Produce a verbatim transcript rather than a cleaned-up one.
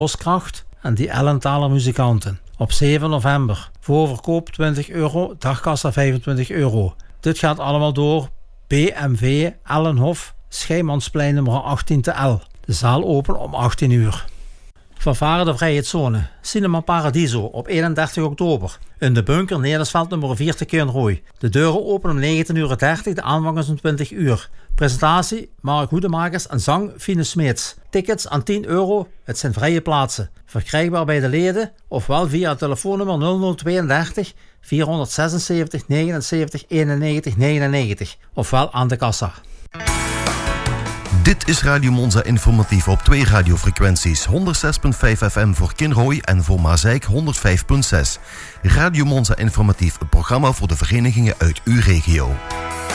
Boskracht en die Ellenthaler muzikanten. Op zeven november. Voorverkoop twintig euro, dagkassa vijfentwintig euro. Dit gaat allemaal door B M W Ellenhof, Scheimansplein nummer achttien te L. De zaal open om achttien uur. Fanfare de Vrijheidszone, Cinema Paradiso op eenendertig oktober. In de bunker Nederlandsveld nummer vier te Keunrooy. De deuren openen om negentien uur dertig, de aanvang is om twintig uur. Presentatie Mark Hoedemakers en zang Fine Smeets. Tickets aan tien euro, het zijn vrije plaatsen. Verkrijgbaar bij de leden ofwel via het telefoonnummer nul nul tweeëndertig vierhonderdzesenzeventig negenenzeventig eenennegentig negenennegentig ofwel aan de kassa. Dit is Radio Monza Informatief op twee radiofrequenties. honderdzes komma vijf F M voor Kinrooy en voor Maasijk honderdvijf komma zes. Radio Monza Informatief, een programma voor de verenigingen uit uw regio.